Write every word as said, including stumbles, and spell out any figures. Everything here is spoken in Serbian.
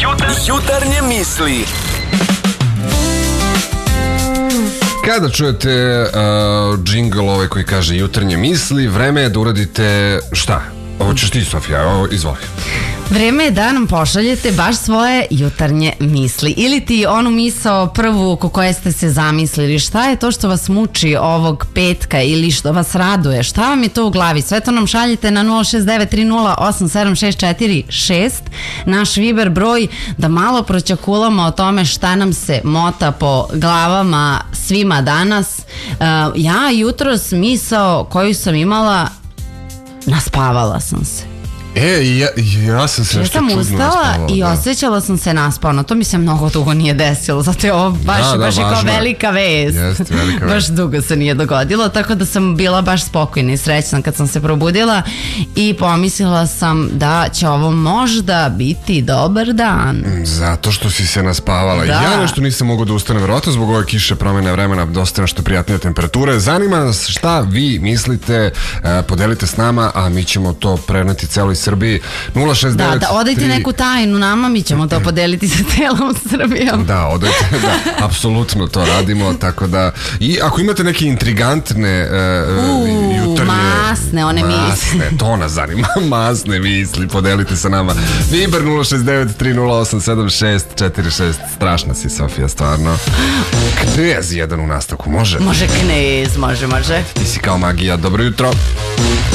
Jutarnje misli. Kada čujete uh, džingl ovaj koji kaže jutarnje misli, vreme je da uradite šta? Ovo ćeš ti, Sofija, ovo izvoli. Vreme je da nam pošaljete baš svoje jutarnje misli. Ili ti onu misao prvu oko koje ste se zamislili. Šta je to što vas muči ovog petka ili što vas raduje? Šta vam je to u glavi? Sve to nam šaljite na nula šest devet tri nula osam sedam šest četiri šest. Naš Viber broj, da malo proćakulamo o tome šta nam se mota po glavama svima danas. Uh, ja jutros misao koju sam imala, naspavala sam se. E, ja, ja sam se Ja nešto sam čudno ustala naspavao, i da. osjećala sam se naspavno. To mi se mnogo dugo nije desilo, zato je ovo baš, Da, da, baš je kao važno je. velika vest. Jeste, velika vest. Baš dugo se nije dogodilo, tako da sam bila baš spokojna i srećna kad sam se probudila i pomislila sam da će ovo možda biti dobar dan. Zato što si se naspavala. Da. Ja nešto nisam mogao da ustane, verovatno zbog ove kiše, promene vremena, dosta nešto prijatnije temperature. Zanima nas šta vi mislite, e, podelite s nama, a mi ćemo to preneti celoj Srbiji. nula šest Da, devet da odajte tri neku tajnu nama, mi ćemo to podeliti sa celom Srbijom. Da, odajte, da, apsolutno to radimo, tako da, i ako imate neke intrigantne uh, U, jutarnje... masne, one misli. Masne, to nas zanima, masne misli, podelite sa nama. Viber nula šest devet tri nula osam sedam šest četiri šest. Strašna si, Sofija, stvarno. Knez jedan u nastavku, može? Može knez, može, može. Ti si kao magija, dobro jutro.